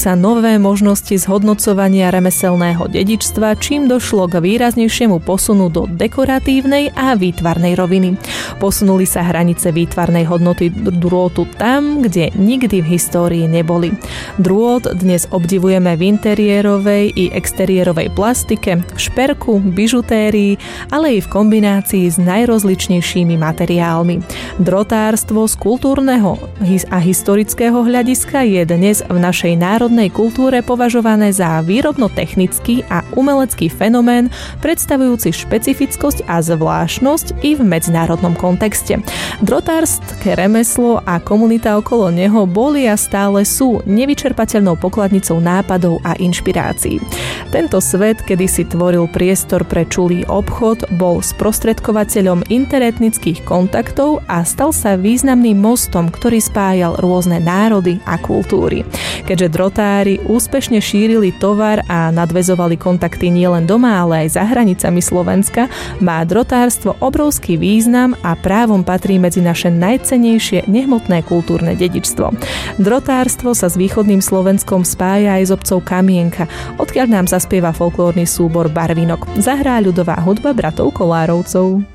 sa nové možnosti zhodnocovania remeselného dedičstva, čím došlo k výraznejšiemu posunu do dekoratívnej a výtvarnej roviny. Posunuli sa hranice výtvarnej hodnoty drôtu tam, kde nikdy v histórii neboli. Drôt dnes obdivujeme v interiérovej i exteriérovej plastike, v šperku, bižutérii, ale i v kombinácii s najrozličnejšími materiálmi. Drotárstvo z kultúrneho a historického hľadiska je dnes v našej národnej kultúre považované za výrobno-technický a umelecký fenomén, predstavujúci špecifickosť a zvláštnosť i v medzinárodnom kontexte. Drotárske remeslo a komunita okolo neho boli a stále sú nevyčerpateľnou pokladnicou nápadov a inšpirácií. Tento svet kedysi tvoril priestor pre čulý obchod, bol sprostredkovateľom interetnických kontaktov a stal sa významným mostom, ktorý spájal rôzne národy a kultúry. Keďže drotári úspešne šírili tovar a nadväzovali kontakty nielen doma, ale aj za hranicami Slovenska, má drotárstvo obrovský význam a právom patrí medzi naše najcennejšie nehmotné kultúrne dedičstvo. Drotárstvo sa s východným Slovenskom spája aj s obcov Kamienka, odkiaľ nám zaspieva folklórny súbor Barvinok. Zahrá ľudová hudba bratov Kolárovcov.